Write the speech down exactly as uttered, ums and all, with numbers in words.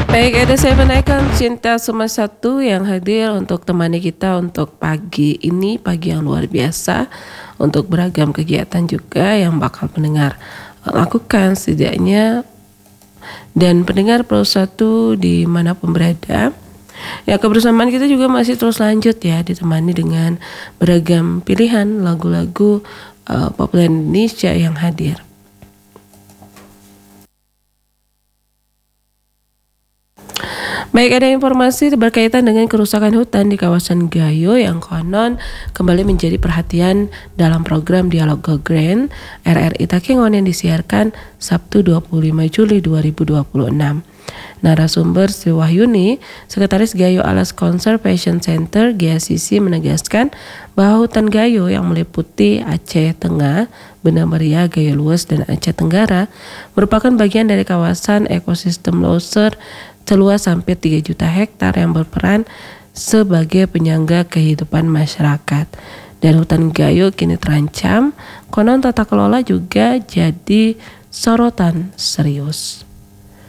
Baik, ada saya menaikkan Cinta Suma satu yang hadir untuk temani kita untuk pagi ini, pagi yang luar biasa, untuk beragam kegiatan juga yang bakal pendengar eh, lakukan setidaknya, dan pendengar Pro satu dimanapun berada. Ya, kebersamaan kita juga masih terus lanjut ya, ditemani dengan beragam pilihan lagu-lagu uh, populer Indonesia yang hadir. Baik, ada informasi berkaitan dengan kerusakan hutan di kawasan Gayo yang konon kembali menjadi perhatian dalam program Dialog Go Green R R I Takengon yang disiarkan Sabtu dua puluh lima Juli dua ribu dua puluh enam. Narasumber Sri Wahyuni, Sekretaris Gayo Alas Conservation Center G A C C, menegaskan bahwa hutan Gayo yang meliputi Aceh Tengah, Banda Maria, Gayo Lues, dan Aceh Tenggara merupakan bagian dari kawasan ekosistem Loser seluas hampir tiga juta hektar yang berperan sebagai penyangga kehidupan masyarakat. Dan hutan Gayo kini terancam, konon tata kelola juga jadi sorotan serius.